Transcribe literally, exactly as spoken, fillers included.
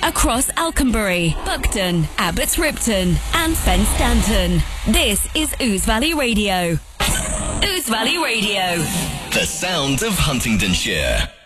across Alconbury, Buckton, Abbots Ripton and Fen Stanton. This is Ouse Valley Radio. Ouse Valley Radio. The sound of Huntingdonshire.